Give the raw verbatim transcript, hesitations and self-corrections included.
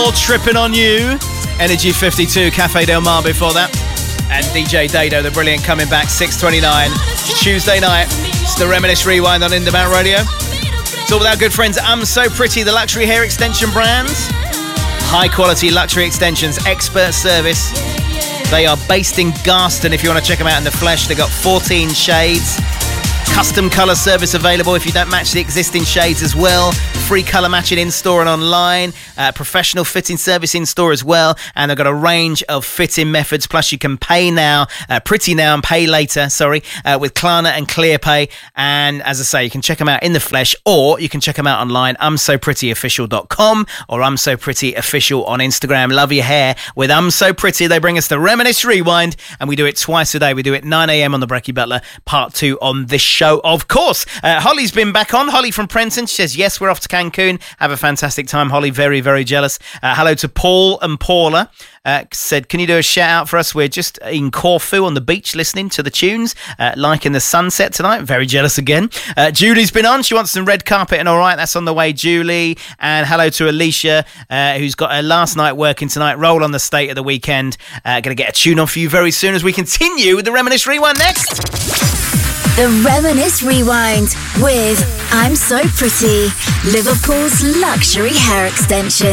More Tripping on You. Energy fifty-two, Cafe Del Mar before that. And D J Dado, the brilliant, coming back six twenty-nine. Tuesday night. It's the Reminisce Rewind on Independent Radio. It's all with our good friends I'm So Pretty, the luxury hair extension brand. High quality luxury extensions, expert service. They are based in Garston if you want to check them out in the flesh. They've got fourteen shades. Custom colour service available if you don't match the existing shades as well. Free colour matching in-store and online. Uh, professional fitting service in-store as well. And they've got a range of fitting methods. Plus you can pay now, uh, pretty now and pay later, sorry, uh, with Klarna and ClearPay. And as I say, you can check them out in the flesh or you can check them out online. I'm So Pretty Official dot com or I'm So Pretty Official on Instagram. Love your hair with I'm So Pretty. They bring us the Reminisce Rewind and we do it twice a day. We do it nine a.m. on the Brekkie Butler, part two on this show. Of course, uh, Holly's been back on. Holly from Prenton. She says, yes, we're off to Cancun. Have a fantastic time. Holly, very, very jealous. Uh, hello to Paul and Paula. Uh, said, can you do a shout out for us? We're just in Corfu on the beach listening to the tunes, uh, liking the sunset tonight. Very jealous again. Uh, Julie's been on. She wants some red carpet and all right. That's on the way, Julie. And hello to Alicia, uh, who's got her last night working tonight. Roll on the state of the weekend. Uh, going to get a tune on for you very soon as we continue with the Reminisce Rewind next. The Reminisce Rewind with I'm So Pretty, Liverpool's luxury hair extension.